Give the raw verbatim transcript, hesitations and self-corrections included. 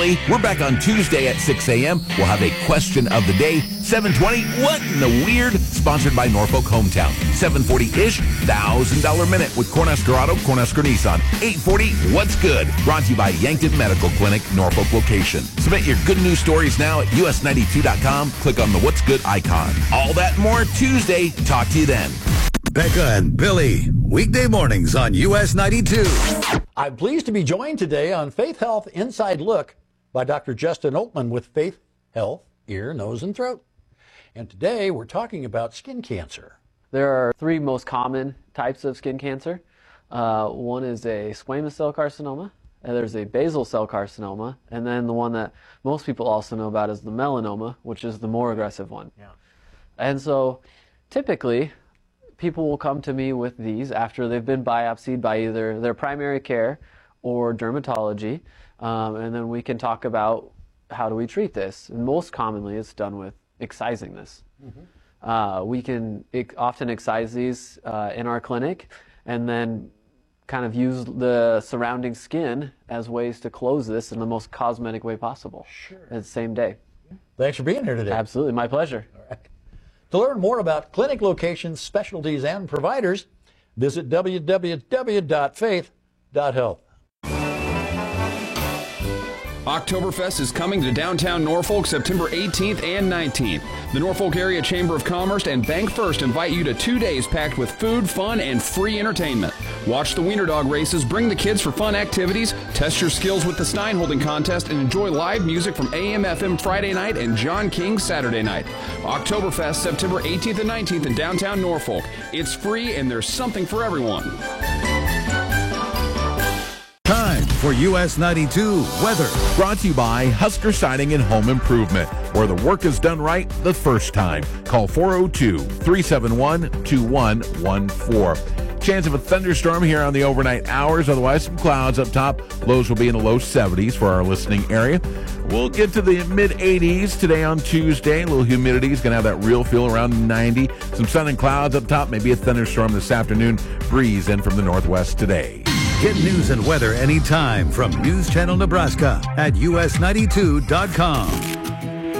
Billy. We're back on Tuesday at six a.m. We'll have a question of the day. seven twenty, What in the Weird? Sponsored by Norfolk Hometown. seven forty-ish, one thousand dollars Minute with Cornhusker Auto, Cornhusker Nissan. eight forty, What's Good? Brought to you by Yankton Medical Clinic, Norfolk location. Submit your good news stories now at U S ninety-two dot com. Click on the What's Good icon. All that and more Tuesday. Talk to you then. Becca and Billy, weekday mornings on U S ninety-two. I'm pleased to be joined today on Faith Health Inside Look by Doctor Justin Oatman with Faith Health, Ear, Nose, and Throat. And today we're talking about skin cancer. There are three most common types of skin cancer. Uh, one is a squamous cell carcinoma, and there's a basal cell carcinoma, and then the one that most people also know about is the melanoma, which is the more aggressive one. Yeah. And so typically, people will come to me with these after they've been biopsied by either their primary care or dermatology, um, and then we can talk about how do we treat this. And most commonly, it's done with excising this. Mm-hmm. uh, we can ex- often excise these uh, in our clinic, and then kind of use the surrounding skin as ways to close this in the most cosmetic way possible. Sure. At the same day. Thanks for being here today. Absolutely, my pleasure. All right. To learn more about clinic locations, specialties, and providers, visit w w w dot faith dot health. Oktoberfest is coming to downtown Norfolk September eighteenth and nineteenth. The Norfolk Area Chamber of Commerce and Bank First invite you to two days packed with food, fun, and free entertainment. Watch the Wiener Dog races, bring the kids for fun activities, test your skills with the Stein Holding Contest, and enjoy live music from A M F M Friday night and John King Saturday night. Oktoberfest September eighteenth and nineteenth in downtown Norfolk. It's free and there's something for everyone. Time for U S ninety-two weather. Brought to you by Husker Siding and Home Improvement, where the work is done right the first time. Call four oh two, three seven one, two one one four. Chance of a thunderstorm here on the overnight hours. Otherwise, some clouds up top. Lows will be in the low seventies for our listening area. We'll get to the mid eighties today on Tuesday. A little humidity is going to have that real feel around ninety. Some sun and clouds up top. Maybe a thunderstorm this afternoon. Breeze in from the northwest today. Get news and weather anytime from News Channel Nebraska at U S ninety-two dot com.